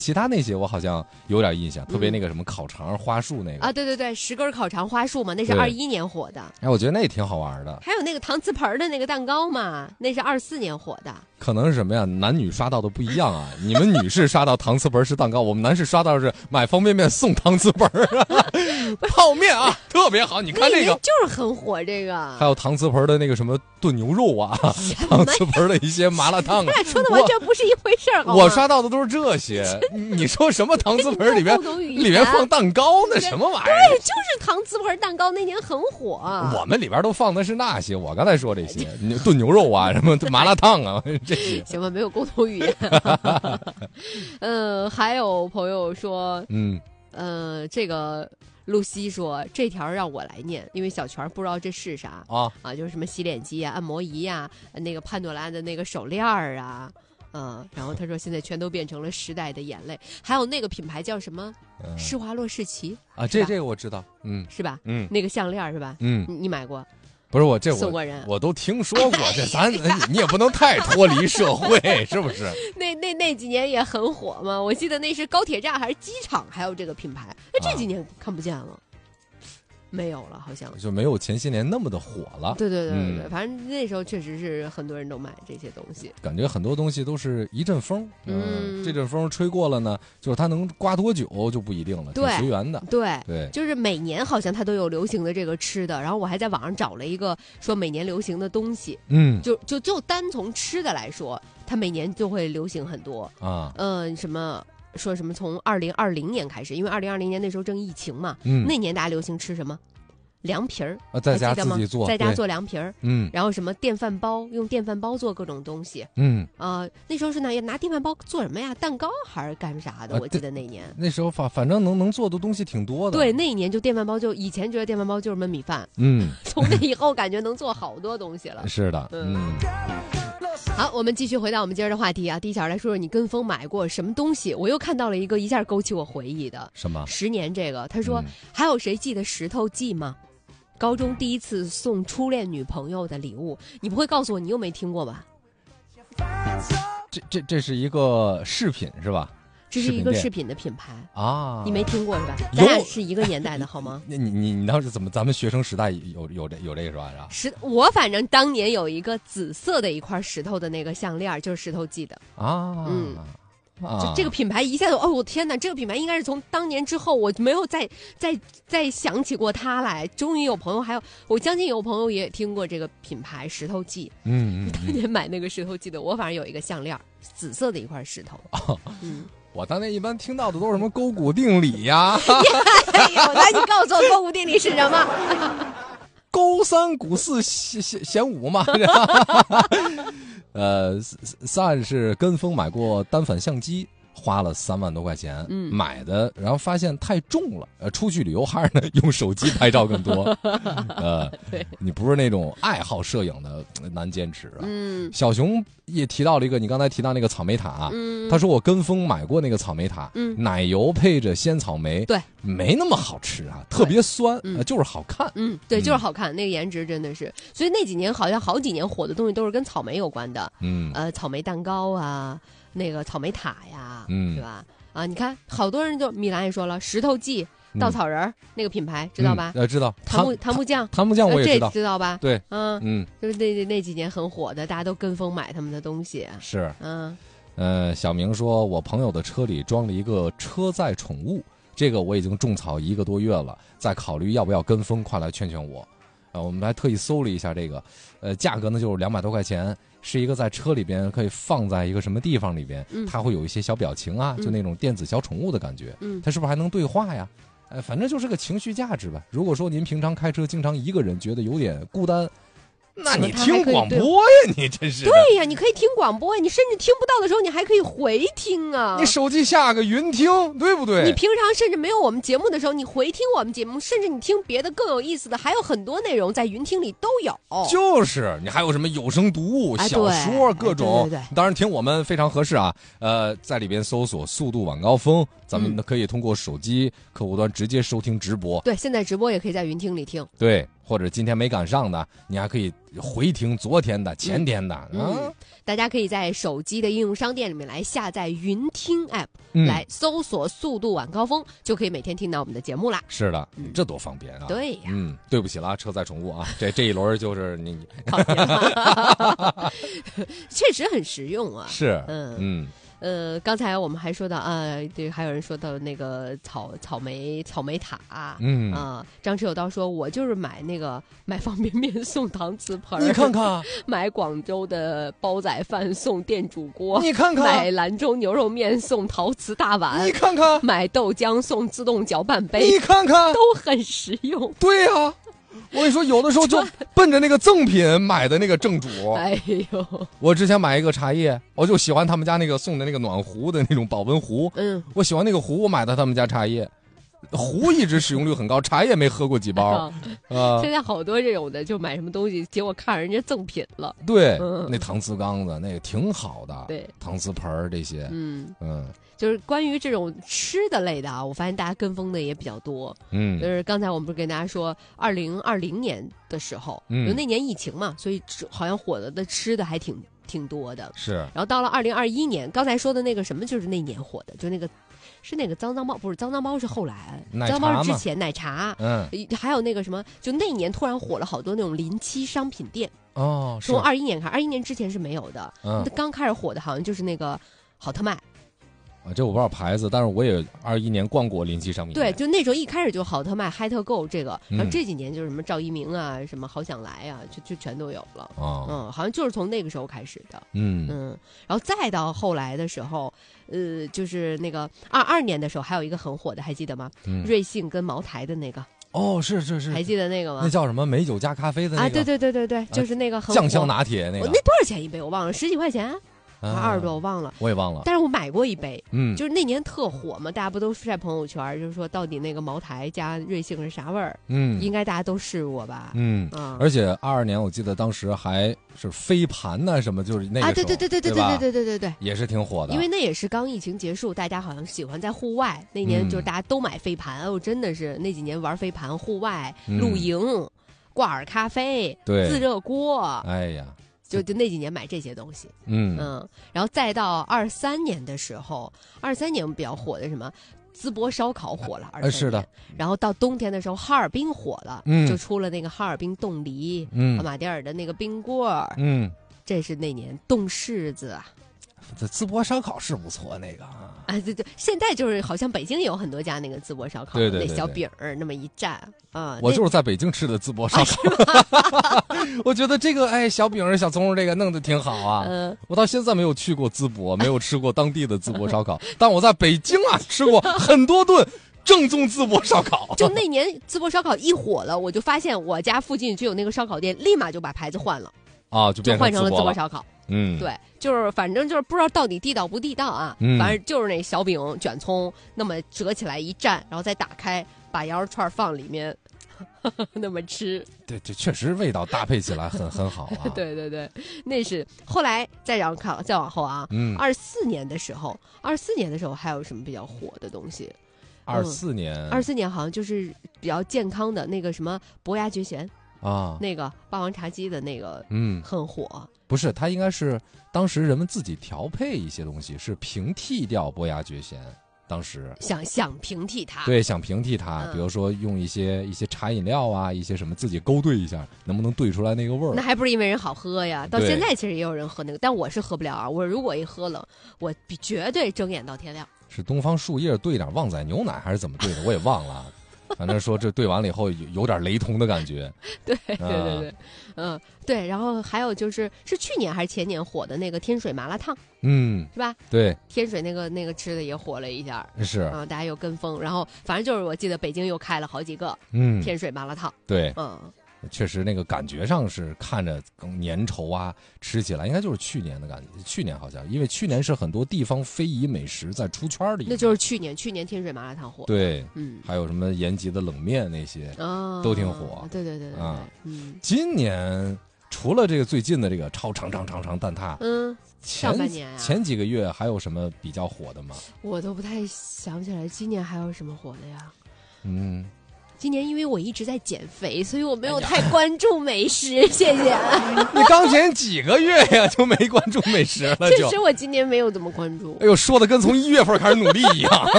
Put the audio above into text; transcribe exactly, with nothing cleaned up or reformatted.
其他那些我好像有点印象，特别那个什么烤肠花束那个啊，对对对，十根烤肠花束嘛，那是二一年火的。 哎，我觉得那也挺好玩的。 还有那个搪瓷盆的那个蛋糕嘛，那是二四年火的。 可能是什么呀？男女刷到的不一样啊！你们女士刷到搪瓷盆是蛋糕，我们男士刷到是买方便面送搪瓷盆泡面啊，特别好。你看这个就是很火，这个还有搪瓷盆的那个什么炖牛肉啊，搪瓷盆的一些麻辣烫啊， 咱俩说的完全不是一回事儿。 我刷到的都是这些，你说什么搪瓷盆里面里面放蛋糕那什么玩意儿？ 对，就是搪瓷盆蛋糕那年很火。 我们里边都放的是那些，我刚才说这些炖牛肉啊，什么麻辣烫啊，这些。 行吧，没有共同语言。嗯，还有朋友说，嗯，呃，这个露西说这条让我来念，因为小泉不知道这是啥啊啊，就是什么洗脸机啊、按摩仪呀、啊、那个潘多拉的那个手链儿啊。嗯，然后他说现在全都变成了时代的眼泪，还有那个品牌叫什么？嗯、施华洛世奇啊，这这个我知道，嗯， 是吧？嗯，那个项链是吧？嗯，你, 你买过？ 不是我这我送过人， 我都听说过，这咱你也不能太脱离社会，是不是？ 那那那几年也很火嘛，我记得那是高铁站还是机场还有这个品牌，那这几年看不见了。啊没有了，好像就没有前些年那么的火了。 对对对对对、嗯，反正那时候确实是很多人都买这些东西。 感觉很多东西都是一阵风，嗯，嗯这阵风吹过了呢，就是它能刮多久就不一定了，挺随缘的。 对对， 就是每年好像它都有流行的这个吃的，然后我还在网上找了一个说每年流行的东西，嗯，就就就单从吃的来说，它每年就会流行很多啊，嗯，什么。说什么从二零二零年开始，因为二零二零年那时候正疫情嘛，嗯，那年大家流行吃什么凉皮儿啊，在家自己做， 在家做凉皮儿，嗯，然后什么电饭煲，用电饭煲做各种东西，嗯啊、呃，那时候是拿拿电饭煲做什么呀？蛋糕还是干啥的？啊、我记得那年那时候反反正能能做的东西挺多的。 对，那一年就电饭煲就以前觉得电饭煲就是焖米饭，嗯，从那以后感觉能做好多东西了。 是的，嗯。嗯好，我们继续回到我们今儿的话题啊。第一小来说说你跟风买过什么东西？我又看到了一个一下勾起我回忆的什么？ 十年这个，他说、嗯、还有谁记得石头记吗？高中第一次送初恋女朋友的礼物，你不会告诉我你又没听过吧？ 这这这是一个饰品是吧？ 这是一个饰品的品牌啊， 你没听过是吧？咱俩是一个年代的好吗？ 你你你当时怎么？咱们学生时代有有这有这个是吧？ 石我反正当年有一个紫色的一块石头的那个项链，就是石头记的啊。嗯，啊、就这个品牌一下子，哦，我天哪！这个品牌应该是从当年之后，我没有再再再想起过它来。终于有朋友，还有我相信有朋友也听过这个品牌石头记。嗯, 嗯, 嗯，当年买那个石头记的，我反正有一个项链，紫色的一块石头。哦、 嗯。我当年一般听到的都是什么勾股定理呀？ 哎呦，那你告诉我勾股定理是什么？ 勾三股四弦弦五嘛。呃，三是跟风买过单反相机，花了三万多块钱、嗯、买的，然后发现太重了，呃，出去旅游还是呢用手机拍照更多。呃，你不是那种爱好摄影的，难坚持啊。嗯，小熊也提到了一个，你刚才提到那个草莓塔，嗯，他说我跟风买过那个草莓塔，嗯，奶油配着鲜草莓， 对， 没那么好吃啊，特别酸，嗯、呃，就是好看， 嗯，对，就是好看，那个颜值真的是，所以那几年好像好几年火的东西都是跟草莓有关的，嗯，呃，草莓蛋糕啊。那个草莓塔呀，嗯，是吧？啊，你看，好多人就米兰也说了，石头记、稻草人、嗯、那个品牌，知道吧？ 呃、嗯，知道。 檀木檀木匠， 檀木匠我也知道， 这知道吧？ 对， 嗯嗯，就是那那几年很火的，大家都跟风买他们的东西。 是， 嗯， 呃，小明说，我朋友的车里装了一个车载宠物，这个我已经种草一个多月了，在考虑要不要跟风，快来劝劝我。呃，我们还特意搜了一下这个，呃，价格呢就是两百多块钱。是一个在车里边可以放在一个什么地方里边，嗯、它会有一些小表情啊，嗯、就那种电子小宠物的感觉。嗯，它是不是还能对话呀？呃，反正就是个情绪价值吧。如果说您平常开车经常一个人觉得有点孤单，那你听广播呀，你真是。 对呀，你可以听广播，你甚至听不到的时候，你还可以回听啊。 你手机下个云听，对不对？ 你平常甚至没有我们节目的时候，你回听我们节目，甚至你听别的更有意思的，还有很多内容在云听里都有。 就是你还有什么有声读物、哎、小说各种、哎对对对，当然听我们非常合适啊。呃，在里边搜索速度晚高峰，咱们可以通过手机客户端直接收听直播。 对，现在直播也可以在云听里听。 对。 或者今天没赶上的，你还可以回听昨天的、前天的。嗯， 嗯大家可以在手机的应用商店里面来下载云听 app，、嗯、来搜索速度晚高峰，就可以每天听到我们的节目啦。 是的，嗯、这多方便啊！ 对呀， 嗯，对不起了，车载宠物啊，这这一轮就是你， 确实很实用啊。 是， 嗯嗯。 呃，刚才我们还说到啊，对，还有人说到那个草草莓草莓塔，嗯啊，张弛有道说，我就是买那个买方便面送搪瓷盆， 你看看， 买广州的煲仔饭送电煮锅， 你看看， 买兰州牛肉面送陶瓷大碗， 你看看， 买豆浆送自动搅拌杯， 你看看， 都很实用。 对呀、啊。我跟你说，有的时候就奔着那个赠品买的那个正主。 哎呦， 我之前买一个茶叶，我就喜欢他们家那个送的那个暖壶的那种保温壶。嗯，我喜欢那个壶，我买的他们家茶叶。壶一直使用率很高，茶叶没喝过几包。啊， 呃、现在好多这种的，就买什么东西，结果看人家赠品了。 对，嗯、那搪瓷缸子那个挺好的。 对， 搪瓷盆这些， 嗯嗯， 就是关于这种吃的类的啊，我发现大家跟风的也比较多。嗯，就是刚才我们不是跟大家说，二零二零年的时候，嗯，就那年疫情嘛，所以好像火的的吃的还挺挺多的。 是， 然后到了二零二一年，刚才说的那个什么，就是那年火的，就那个。是那个脏脏包，不是脏脏包是后来，脏脏包是之前奶茶，嗯，还有那个什么，就那年突然火了好多那种临期商品店哦， 从二一年开，二一年之前是没有的，嗯，刚开始火的好像就是那个好特卖。 啊，这我不知道牌子，但是我也二一年逛过临期商品店。 对，就那时候一开始就好特卖、嗨特购这个，然后这几年就是什么赵一鸣啊、什么好想来啊，就就全都有了。哦，嗯，好像就是从那个时候开始的。嗯嗯，然后再到后来的时候，呃，就是那个二二年的时候，还有一个很火的，还记得吗？嗯、瑞幸跟茅台的那个。 哦，是是是， 还记得那个吗？ 那叫什么美酒加咖啡的那个？ 啊，对对对对对，就是那个很酱香拿铁那个。 那多少钱一杯？我忘了，十几块钱。还二十多，我忘了， 我也忘了。 但是我买过一杯，嗯，就是那年特火嘛，大家不都晒朋友圈，就是说到底那个茅台加瑞幸是啥味儿？嗯，应该大家都试过吧？ 嗯啊，而且二二年我记得当时还是飞盘呢，什么就是那个啊，对对对对对对对对对对对， 也是挺火的。 因为那也是刚疫情结束，大家好像喜欢在户外，那年就是大家都买飞盘，哦，真的是那几年玩飞盘，户外露营、挂耳咖啡、 对自热锅， 哎呀。 就就那几年买这些东西，嗯嗯，然后再到二三年的时候，二三年比较火的什么淄博烧烤火了，二三年， 是的。 然后到冬天的时候，哈尔滨火了，嗯，就出了那个哈尔滨冻梨，嗯，马迭尔的那个冰棍儿，嗯，这是那年冻柿子啊。 这淄博烧烤是不错，那个啊， 啊对对，现在就是好像北京也有很多家那个淄博烧烤， 对对对对那小饼儿那么一蘸啊， 我就是在北京吃的淄博烧烤，我觉得这个哎小饼儿小葱这个弄得挺好啊，嗯，我到现在没有去过淄博，没有吃过当地的淄博烧烤，但我在北京啊吃过很多顿正宗淄博烧烤。 就那年淄博烧烤一火了，我就发现我家附近就有那个烧烤店，立马就把牌子换了啊，就变成就换成了淄博烧烤。 嗯， 对，就是反正就是不知道到底地道不地道啊，嗯、反正就是那小饼卷葱那么折起来一蘸，然后再打开，把羊肉串放里面，呵呵那么吃。 对，这确实味道搭配起来很很好啊。 对对对，那是后来再让看再往后啊，嗯，二四年的时候，二四年的时候还有什么比较火的东西？ 二四年， 二四年好像就是比较健康的那个什么伯牙绝弦。 啊， 那个霸王茶姬的那个，嗯，很火。 不是，它应该是当时人们自己调配一些东西，是平替掉伯牙绝弦。当时想想平替它， 对，想平替它，嗯、比如说用一些一些茶饮料啊，一些什么自己勾兑一下，能不能兑出来那个味儿？ 那还不是因为人好喝呀？到现在其实也有人喝那个，但我是喝不了啊。我如果一喝了，我绝对睁眼到天亮。 是东方树叶兑点旺仔牛奶还是怎么兑的？我也忘了。反正说这兑完了以后有有点雷同的感觉， 对对对对，嗯对，然后还有就是是去年还是前年火的那个天水麻辣烫，嗯，是吧？ 对， 天水那个那个吃的也火了一下， 是啊，大家又跟风，然后反正就是我记得北京又开了好几个，嗯，天水麻辣烫， 对， 嗯。 确实，那个感觉上是看着更粘稠啊，吃起来应该就是去年的感觉。去年好像，因为去年是很多地方非遗美食在出圈里， 那就是去年，去年天水麻辣烫火。 对，嗯，还有什么延吉的冷面那些，哦，都挺火。 对对对对啊，嗯， 今年除了这个最近的这个超长长长长蛋挞， 嗯，上半年啊， 前几个月还有什么比较火的吗？ 我都不太想起来，今年还有什么火的呀？ 嗯。 今年因为我一直在减肥，所以我没有太关注美食。谢谢。 你刚减几个月呀，就没关注美食了？ 确实，我今年没有怎么关注。 哎呦，说的跟从一月份开始努力一样。